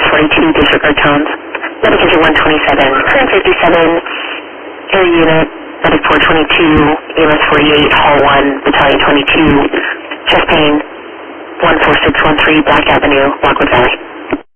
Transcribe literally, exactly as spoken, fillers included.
forty-two, disregard tones. Medic engine one twenty-seven, current fifty-seven, air unit, medic four twenty-two, E M S forty-eight, hall one, battalion twenty-two, chest pain, one four six one three, Black Avenue, Lockwood Valley.